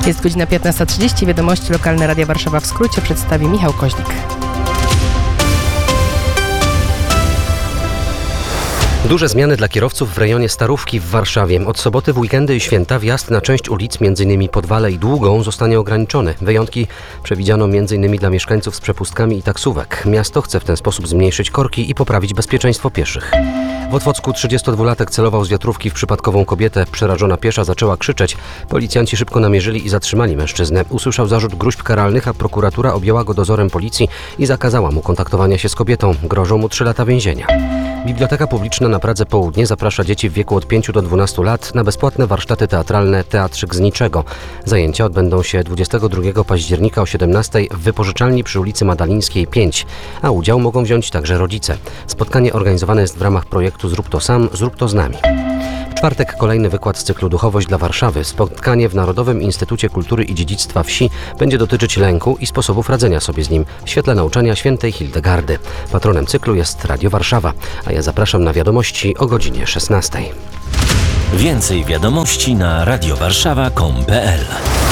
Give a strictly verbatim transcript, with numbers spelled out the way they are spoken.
Jest godzina piętnasta trzydzieści. Wiadomości lokalne Radia Warszawa w skrócie przedstawi Michał Koźlik. Duże zmiany dla kierowców w rejonie Starówki w Warszawie. Od soboty w weekendy i święta wjazd na część ulic, m.in. Podwale i Długą, zostanie ograniczony. Wyjątki przewidziano m.in. dla mieszkańców z przepustkami i taksówek. Miasto chce w ten sposób zmniejszyć korki i poprawić bezpieczeństwo pieszych. W Otwocku trzydziestodwulatek celował z wiatrówki w przypadkową kobietę. Przerażona piesza zaczęła krzyczeć. Policjanci szybko namierzyli i zatrzymali mężczyznę. Usłyszał zarzut gróźb karalnych, a prokuratura objęła go dozorem policji i zakazała mu kontaktowania się z kobietą. Grożą mu trzy lata więzienia. Biblioteka publiczna na Pradze Południe zaprasza dzieci w wieku od pięciu do dwunastu lat na bezpłatne warsztaty teatralne Teatrzyk z niczego. Zajęcia odbędą się dwudziestego drugiego października o siedemnastej w wypożyczalni przy ulicy Madalińskiej pięć, a udział mogą wziąć także rodzice. Spotkanie organizowane jest w ramach projektu Zrób to sam, zrób to z nami. W czwartek kolejny wykład z cyklu Duchowość dla Warszawy. Spotkanie w Narodowym Instytucie Kultury i Dziedzictwa Wsi będzie dotyczyć lęku i sposobów radzenia sobie z nim w świetle nauczania świętej Hildegardy. Patronem cyklu jest Radio Warszawa, a ja zapraszam na wiadomości o godzinie szesnastej. Więcej wiadomości na radiowarszawa kropka com kropka pe el.